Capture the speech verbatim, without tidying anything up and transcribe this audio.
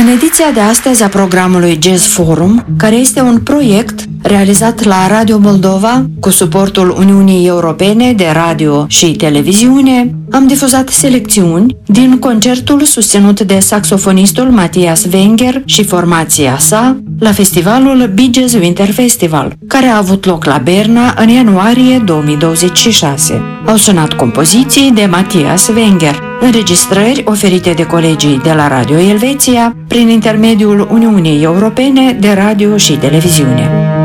ediția de astăzi a programului Jazz Forum, care este un proiect realizat la Radio Moldova cu suportul Uniunii Europene de Radio și Televiziune, am difuzat selecțiuni din concertul susținut de saxofonistul Matthias Wenger și formația sa la festivalul Bee Jazz Winter Festival, care a avut loc la Berna în ianuarie două mii douăzeci și șase. Au sunat compoziții de Matthias Wenger, înregistrări oferite de colegii de la Radio Elveția prin intermediul Uniunii Europene de Radio și Televiziune.